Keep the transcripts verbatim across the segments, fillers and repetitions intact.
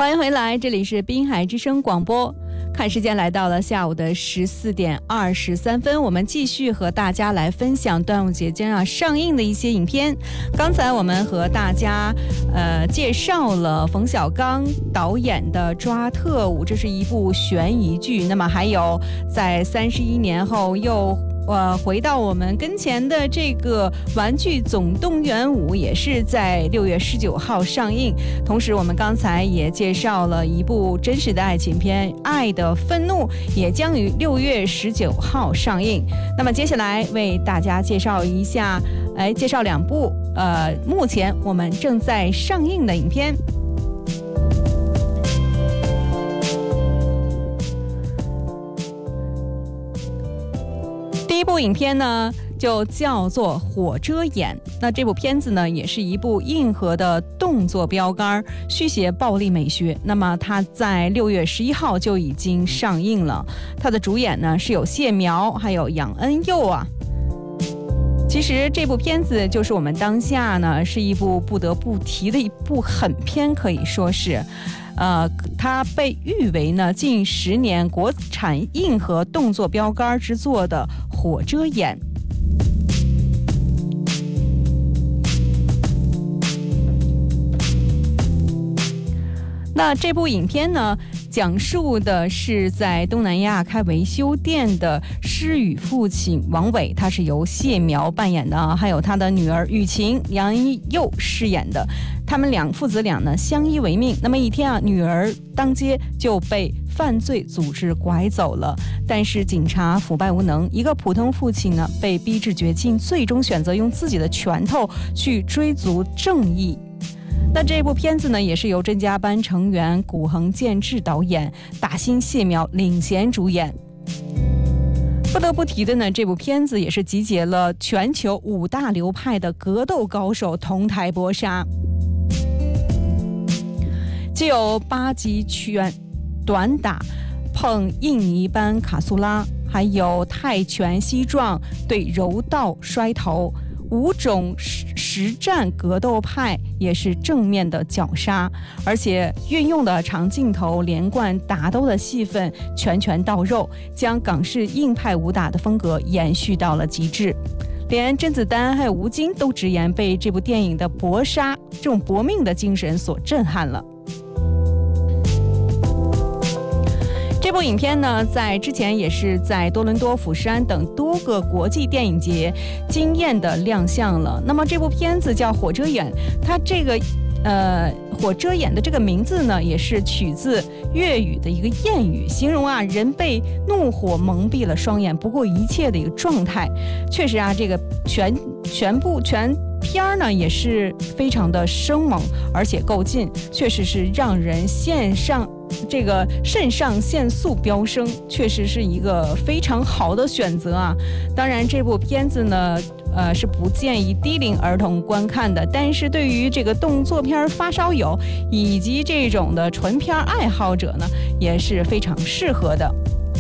欢迎回来，这里是滨海之声广播。看时间来到了下午的十四点二十三分，我们继续和大家来分享端午节将要上映的一些影片。刚才我们和大家呃介绍了冯小刚导演的《抓特务》，这是一部悬疑剧。那么还有在三十一年后又呃，回到我们跟前的这个《玩具总动员五》也是在六月十九号上映。同时，我们刚才也介绍了一部真实的爱情片《爱的愤怒》，也将于六月十九号上映。那么接下来为大家介绍一下，来介绍两部呃，目前我们正在上映的影片。第一部影片呢就叫做《火遮眼》，那这部片子呢也是一部硬核的动作标杆，续写暴力美学。那么它在六月十一号就已经上映了，它的主演呢是有谢苗还有杨恩佑啊。其实这部片子就是我们当下呢是一部不得不提的一部狠片，可以说是呃，它被誉为呢近十年国产硬核动作标杆之作的《火遮眼》。那这部影片呢，讲述的是在东南亚开维修店的施雨父亲王伟，他是由谢苗扮演的，还有他的女儿雨晴、杨恩佑饰演的。他们两父子俩呢相依为命。那么一天啊，女儿当街就被犯罪组织拐走了，但是警察腐败无能，一个普通父亲呢被逼至绝境，最终选择用自己的拳头去追逐正义。那这部片子呢，也是由甄家班成员古横健志导演，大星谢苗领衔主演。不得不提的呢，这部片子也是集结了全球五大流派的格斗高手同台搏杀，既有八极拳短打碰印尼班卡苏拉，还有泰拳西撞对柔道摔头，五种实战格斗派也是正面的绞杀，而且运用的长镜头连贯打斗的戏份，拳拳到肉，将港式硬派武打的风格延续到了极致。连甄子丹还有吴京都直言被这部电影的搏杀这种搏命的精神所震撼了。这部影片呢，在之前也是在多伦多、釜山等多个国际电影节惊艳的亮相了。那么这部片子叫《火遮眼》，它这个呃火遮眼的这个名字呢，也是取自粤语的一个谚语，形容啊人被怒火蒙蔽了双眼，不顾一切的一个状态。确实啊，这个全全部全片儿呢也是非常的生猛，而且够劲，确实是让人献上这个肾上腺素飙升，确实是一个非常好的选择啊。当然这部片子呢呃，是不建议低龄儿童观看的，但是对于这个动作片发烧友以及这种的纯片爱好者呢，也是非常适合的。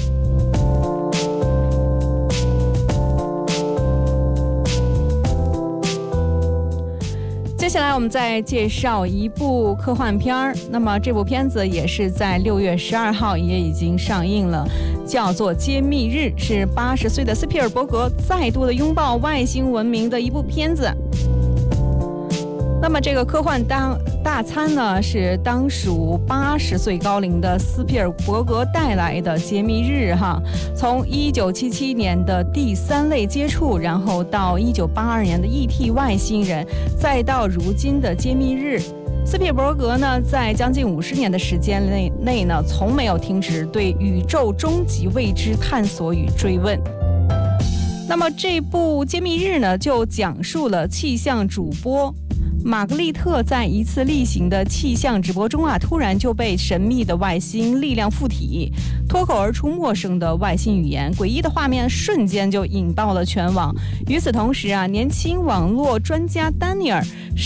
接下来我们再介绍一部科幻片儿，那么这部片子也是在六月十二号也已经上映了，叫做《揭秘日》，是八十岁的斯皮尔伯格再度的拥抱外星文明的一部片子。那么这个科幻大大餐呢，是当属八十岁高龄的斯皮尔伯格带来的揭秘日哈。从一九七七年的第三类接触，然后到一九八二年的 E T 外星人，再到如今的揭秘日，斯皮尔伯格呢，在将近五十年的时间内内呢，从没有停止对宇宙终极未知探索与追问。那么这部揭秘日呢，就讲述了气象主播玛格丽特在一次例行的气象直播中啊，突然就被神秘的外星力量附体，脱口而出陌生的外星语言，诡异的画面瞬间就引爆了全网。与此同时啊，年轻网络专家丹尼尔